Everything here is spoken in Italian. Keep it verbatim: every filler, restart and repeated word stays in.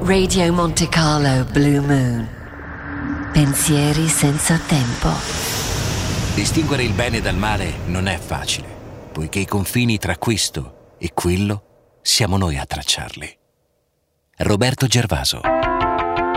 Radio Monte Carlo Blue Moon. Pensieri senza tempo. Distinguere il bene dal male non è facile, poiché i confini tra questo e quello siamo noi a tracciarli. Roberto Gervaso.